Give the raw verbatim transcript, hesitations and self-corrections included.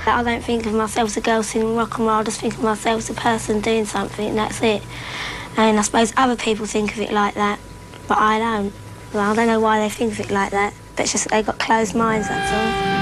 I don't think of myself as a girl singing rock and roll, I just think of myself as a person doing something, and that's it. And I suppose other people think of it like that, but I don't. Well, I don't know why they think of it like that, but it's just they've got closed minds, that's all.